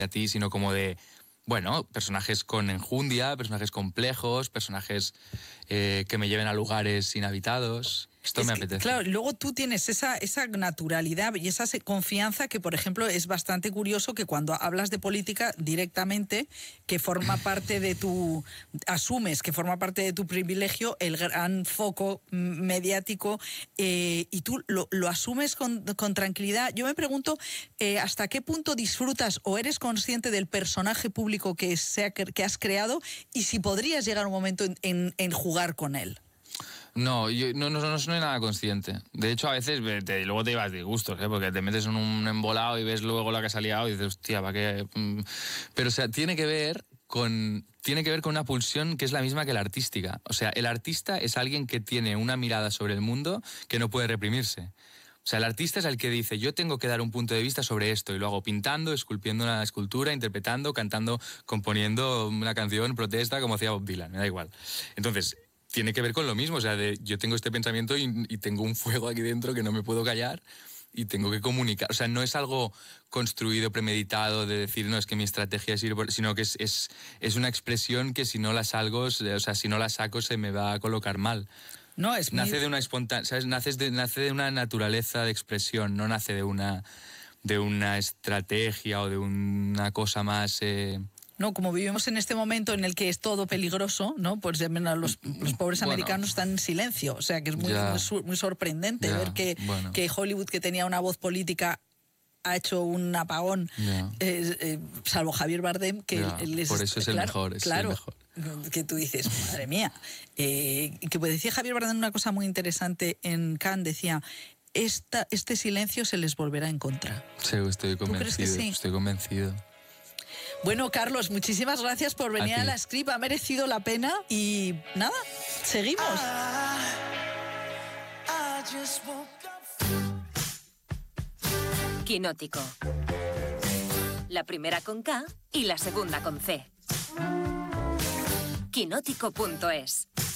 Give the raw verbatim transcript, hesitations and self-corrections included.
a ti, sino como de, bueno, personajes con enjundia, personajes complejos, personajes eh, que me lleven a lugares inhabitados. Esto es me que, apetece. Claro, luego tú tienes esa, esa naturalidad y esa confianza que, por ejemplo, es bastante curioso que cuando hablas de política directamente, que forma parte de tu... asumes que forma parte de tu privilegio el gran foco mediático eh, y tú lo, lo asumes con, con tranquilidad. Yo me pregunto eh, hasta qué punto disfrutas o eres consciente del personaje público que, sea, que has creado y si podrías llegar un momento en, en, en jugar con él. No, yo no, no, no soy nada consciente. De hecho, a veces te, luego te llevas disgustos, ¿eh? Porque te metes en un embolado y ves luego la que ha liado y dices, hostia, ¿para qué? Pero, o sea, tiene que ver con... tiene que ver con una pulsión que es la misma que la artística. O sea, el artista es alguien que tiene una mirada sobre el mundo que no puede reprimirse. O sea, el artista es el que dice, yo tengo que dar un punto de vista sobre esto, y lo hago pintando, esculpiendo una escultura, interpretando, cantando, componiendo una canción, protesta, como hacía Bob Dylan, me da igual. Entonces... tiene que ver con lo mismo, o sea, de, yo tengo este pensamiento y, y tengo un fuego aquí dentro que no me puedo callar y tengo que comunicar. O sea, no es algo construido, premeditado, de decir, no, es que mi estrategia es ir por... sino que es, es, es una expresión que si no la salgo, o sea, si no la saco se me va a colocar mal. No, es nace muy... de una espontánea, ¿sabes? Nace de, nace de una naturaleza de expresión, no nace de una, de una estrategia o de una cosa más... Eh, No, como vivimos en este momento en el que es todo peligroso, ¿no? Pues los, los pobres bueno, americanos están en silencio. O sea, que es muy, ya, muy, muy sorprendente ya, ver que, bueno. que Hollywood, que tenía una voz política, ha hecho un apagón, yeah. eh, eh, salvo Javier Bardem, que yeah. les, por eso es el claro, mejor. Es claro, el mejor. Que tú dices, madre mía. Eh, que pues decía Javier Bardem una cosa muy interesante en Cannes, decía... Esta, este silencio se les volverá en contra. Sí, estoy convencido. ¿Tú crees que sí? Estoy convencido. Bueno, Carlos, muchísimas gracias por venir a, a la Script. Ha merecido la pena y nada, seguimos. Quinótico. La primera con K y la segunda con C. Quinótico punto es.